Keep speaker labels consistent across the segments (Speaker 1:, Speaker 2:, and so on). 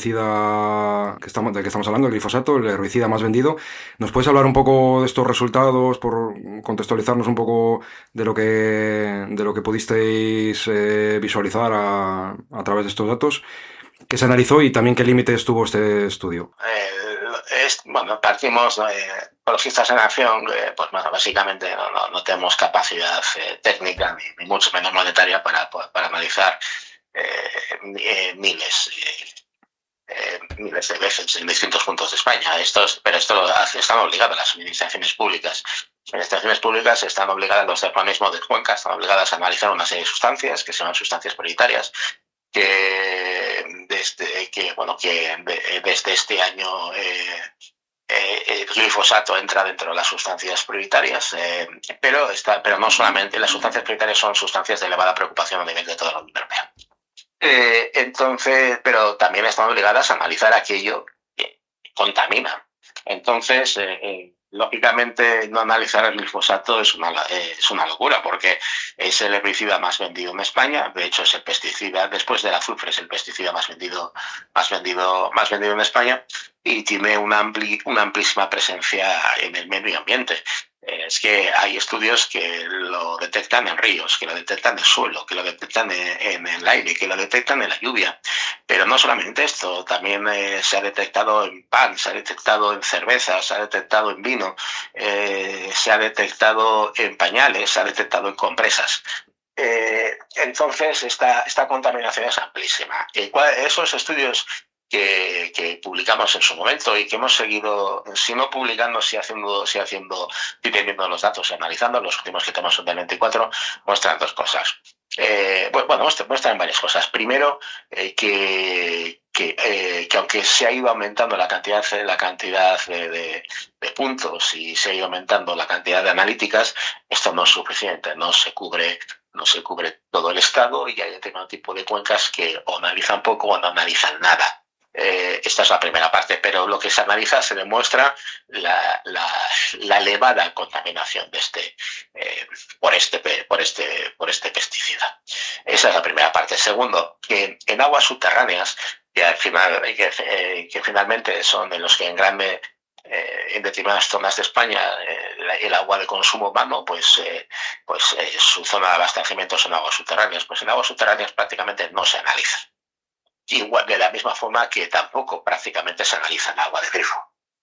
Speaker 1: herbicida del que estamos hablando, el glifosato, el herbicida más vendido. ¿Nos puedes hablar un poco de estos resultados, por contextualizarnos un poco de lo que pudisteis visualizar a través de estos datos? ¿Qué se analizó y también qué límites tuvo este estudio?
Speaker 2: Bueno, partimos ecologistas en acción, pues bueno, básicamente no tenemos capacidad técnica ni mucho menos monetaria para analizar miles de veces en distintos puntos de España. Pero esto están obligadas las administraciones públicas. Las administraciones públicas están obligadas, los organismos de cuenca están obligadas a analizar una serie de sustancias que se llaman sustancias prioritarias, que desde este año el glifosato entra dentro de las sustancias prioritarias, pero no solamente. Las sustancias prioritarias son sustancias de elevada preocupación a nivel de toda la Unión Europea. Pero también están obligadas a analizar aquello que contamina. Entonces, lógicamente, no analizar el glifosato es una locura, porque es el herbicida más vendido en España. De hecho, es el pesticida, después del azufre, es el pesticida más vendido en España, y tiene una amplísima presencia en el medio ambiente. Es que hay estudios que lo detectan en ríos, que lo detectan en el suelo, que lo detectan en el aire, que lo detectan en la lluvia. Pero no solamente esto, también se ha detectado en pan, se ha detectado en cerveza, se ha detectado en vino, se ha detectado en pañales, se ha detectado en compresas. Entonces, esta contaminación es amplísima. Esos estudios que publicamos en su momento y que hemos seguido, si no publicando, si teniendo los datos y analizando, los últimos que tenemos son del 24, muestran dos cosas. Muestran varias cosas. Primero, que aunque se ha ido aumentando la cantidad de puntos y se ha ido aumentando la cantidad de analíticas, esto no es suficiente, no se cubre todo el estado, y hay determinado tipo de cuencas que o analizan poco o no analizan nada. Esta es la primera parte, pero lo que se analiza se demuestra la elevada contaminación por este pesticida. Esa es la primera parte. Segundo, que en aguas subterráneas, que finalmente son en los que en determinadas zonas de España el agua de consumo humano, su zona de abastecimiento son aguas subterráneas. Pues en aguas subterráneas prácticamente no se analiza. Igual, de la misma forma que tampoco prácticamente se analiza el agua de grifo.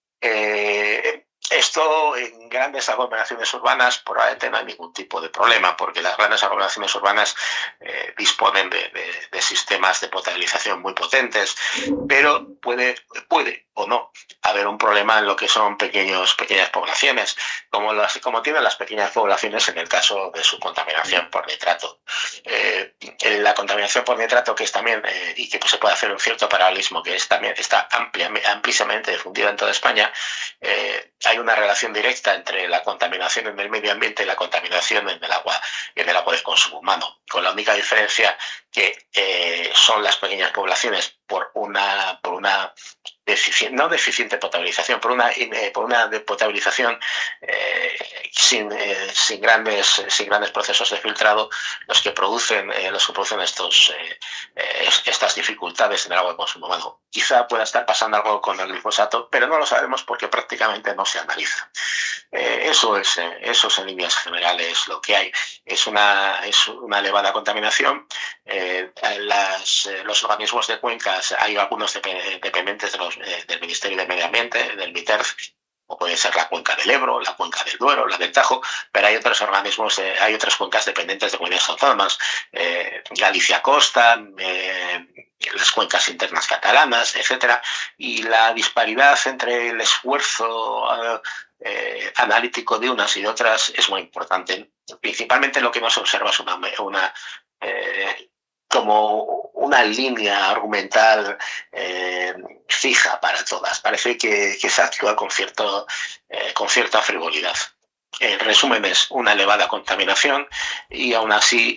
Speaker 2: Esto en grandes aglomeraciones urbanas probablemente no hay ningún tipo de problema, porque las grandes aglomeraciones urbanas disponen de sistemas de potabilización muy potentes, pero puede o no haber un problema en lo que son pequeñas poblaciones, como tienen las pequeñas poblaciones en el caso de su contaminación por nitrato. La contaminación por nitrato, que es también, y que se puede hacer un cierto paralelismo, que también está amplísimamente difundida en toda España, hay una relación directa entre la contaminación en el medio ambiente y la contaminación en el agua de consumo humano, con la única diferencia que son las pequeñas poblaciones por una no deficiente potabilización, por una potabilización sin grandes procesos de filtrado, los que producen estas dificultades en el agua de consumo humano. Quizá pueda estar pasando algo con el glifosato, pero no lo sabemos porque prácticamente no se analiza. Eso es en líneas generales lo que hay. Es una elevada contaminación. Los organismos de cuencas, hay algunos dependientes del Ministerio de Medio Ambiente, del MITERF, o puede ser la cuenca del Ebro, la cuenca del Duero, la del Tajo, pero hay otros organismos, hay otras cuencas dependientes de comunidades autónomas, Galicia Costa, las cuencas internas catalanas, etcétera, y la disparidad entre el esfuerzo analítico de unas y de otras es muy importante. Principalmente lo que no se observa es como una línea argumental fija para todas. Parece que se actúa con cierta frivolidad. En resumen, es una elevada contaminación y aún así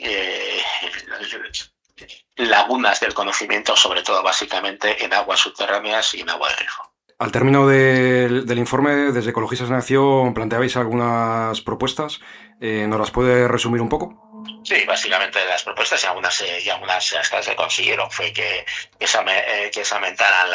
Speaker 2: lagunas del conocimiento, sobre todo básicamente en aguas subterráneas y en agua de grifo.
Speaker 1: Al término del informe, desde Ecologistas en Acción planteabais algunas propuestas. ¿Nos las puede resumir un poco?
Speaker 2: Sí, básicamente las propuestas y algunas hasta se consiguieron fue que se aumentaran